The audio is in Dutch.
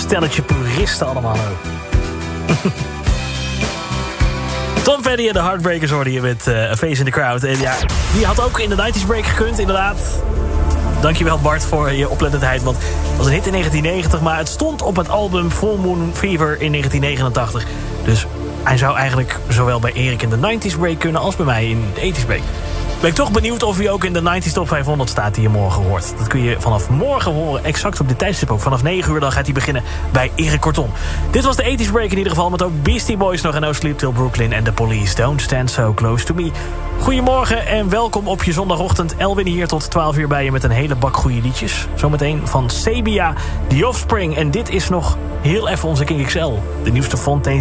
stelletje puristen allemaal ook. Tom Petty en de Heartbreakers hoorde je met A Face in the Crowd. En ja, die had ook in de 90s break gekund, inderdaad. Dankjewel Bart voor je oplettendheid, want het was een hit in 1990... maar het stond op het album Full Moon Fever in 1989. Dus hij zou eigenlijk zowel bij Erik in de 90s break kunnen als bij mij in de 80s break. Ben ik toch benieuwd of hij ook in de 90s Top 500 staat die je morgen hoort. Dat kun je vanaf morgen horen, exact op dit tijdstip ook. Vanaf 9 uur dan gaat hij beginnen bij Erik Kortom. Dit was de 80s break in ieder geval, met ook Beastie Boys nog en No Sleep Till Brooklyn en The Police. Don't Stand So Close To Me. Goedemorgen en welkom op je zondagochtend. Elwin hier tot 12 uur bij je met een hele bak goede liedjes. Zometeen van Sabia, The Offspring. En dit is nog heel even onze King XL. De nieuwste Fontaine